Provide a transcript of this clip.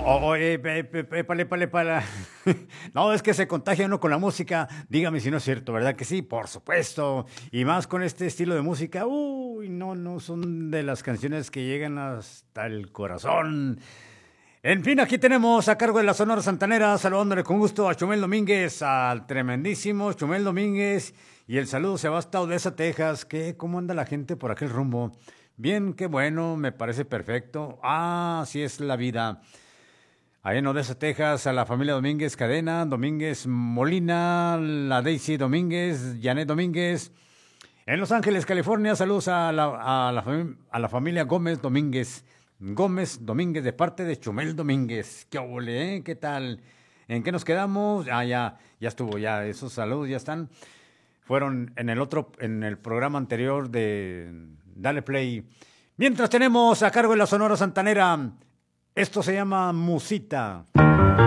Épale, épale, épale. No, es que se contagia uno con la música. Dígame si no es cierto, ¿verdad que sí? Por supuesto. Y más con este estilo de música. Uy, no, no, son de las canciones que llegan hasta el corazón. En fin, aquí tenemos a cargo de la Sonora Santanera, saludándole con gusto a Chumel Domínguez, al tremendísimo Chumel Domínguez. Y el saludo se va hasta Odessa, Texas. ¿Cómo anda la gente por aquel rumbo? Bien, qué bueno, me parece perfecto. Ah, así es la vida. Ahí en Odessa, Texas, a la familia Domínguez Cadena, Domínguez Molina, la Daisy Domínguez, Janet Domínguez. En Los Ángeles, California, saludos a la familia Gómez Domínguez. Gómez Domínguez de parte de Chumel Domínguez. ¿Qué ole, ¿Qué tal? ¿En qué nos quedamos? Ah, ya estuvo, ya, esos saludos ya están. Fueron en el programa anterior de Dale Play. Mientras tenemos a cargo de la Sonora Santanera, esto se llama Musita.